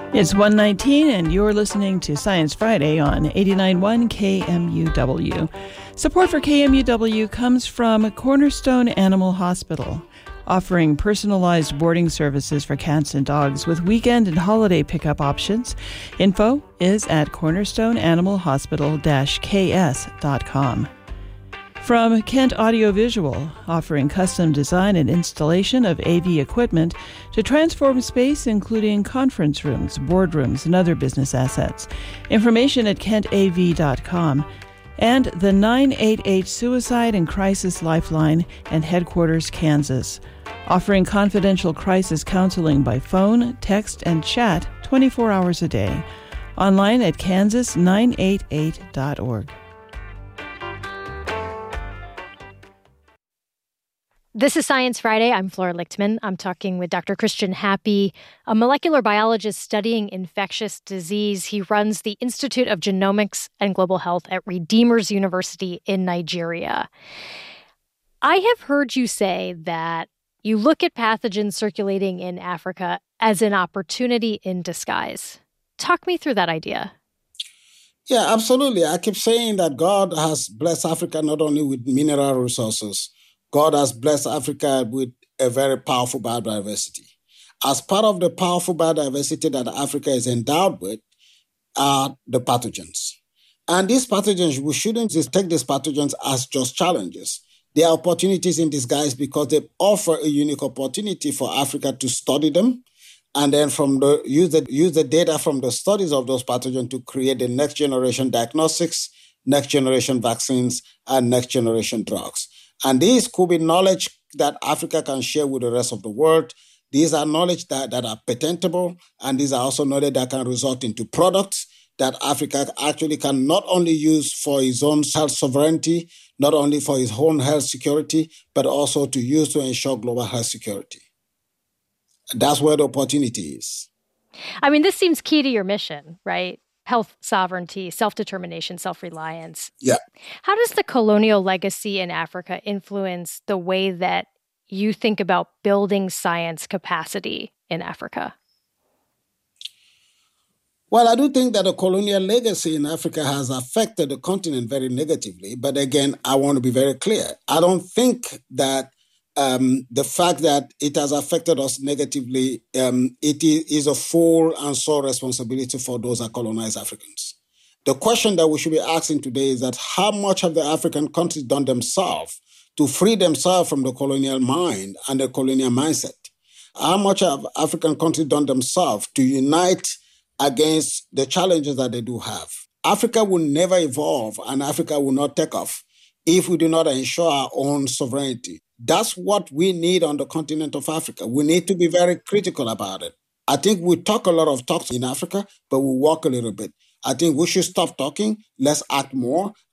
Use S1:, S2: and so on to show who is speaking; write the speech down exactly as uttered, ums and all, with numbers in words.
S1: It's one nineteen, and you're listening to Science Friday on eighty-nine point one K M U W. Support for K M U W comes from Cornerstone Animal Hospital, offering personalized boarding services for cats and dogs with weekend and holiday pickup options. Info is at cornerstone animal hospital dash k s dot com. From Kent Audiovisual, offering custom design and installation of A V equipment to transform space, including conference rooms, boardrooms, and other business assets. Information at kent a v dot com. And the nine eight eight Suicide and Crisis Lifeline and Headquarters, Kansas, offering confidential crisis counseling by phone, text, and chat twenty-four hours a day. Online at kansas nine eight eight dot org.
S2: This is Science Friday. I'm Flora Lichtman. I'm talking with Doctor Christian Happy, a molecular biologist studying infectious disease. He runs the Institute of Genomics and Global Health at Redeemers University in Nigeria. I have heard you say that you look at pathogens circulating in Africa as an opportunity in disguise. Talk me through that idea.
S3: Yeah, absolutely. I keep saying that God has blessed Africa not only with mineral resources, God has blessed Africa with a very powerful biodiversity. As part of the powerful biodiversity that Africa is endowed with are the pathogens. And these pathogens, we shouldn't just take these pathogens as just challenges. They are opportunities in disguise because they offer a unique opportunity for Africa to study them and then from the use the, use the data from the studies of those pathogens to create the next generation diagnostics, next generation vaccines, and next generation drugs. And these could be knowledge that Africa can share with the rest of the world. These are knowledge that, that are patentable, and these are also knowledge that can result into products that Africa actually can not only use for its own health sovereignty, not only for its own health security, but also to use to ensure global health security. That's where the opportunity is.
S2: I mean, this seems key to your mission, right? Health sovereignty, self-determination, self-reliance.
S3: Yeah.
S2: How does the colonial legacy in Africa influence the way that you think about building science capacity in Africa?
S3: Well, I do think that the colonial legacy in Africa has affected the continent very negatively. But again, I want to be very clear. I don't think that Um, the fact that it has affected us negatively, um, it is a full and sole responsibility for those that colonize Africans. The question that we should be asking today is that how much have the African countries done themselves to free themselves from the colonial mind and the colonial mindset? How much have African countries done themselves to unite against the challenges that they do have? Africa will never evolve and Africa will not take off if we do not ensure our own sovereignty. That's what we need on the continent of Africa. We need to be very critical about it. I think we talk a lot of talks in Africa, but we walk a little bit. I think we should stop talking, let's act more,